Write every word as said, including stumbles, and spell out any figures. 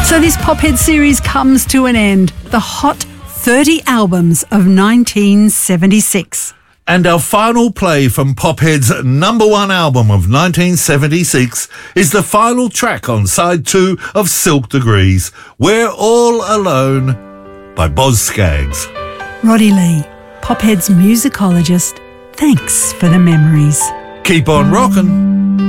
So this Pophead series comes to an end. The Hot thirty Albums of nineteen seventy-six. And our final play from Pophead's number one album of nineteen seventy-six is the final track on side two of Silk Degrees, We're All Alone by Boz Scaggs. Roddy Lee, Pophead's musicologist, thanks for the memories. Keep on rockin'.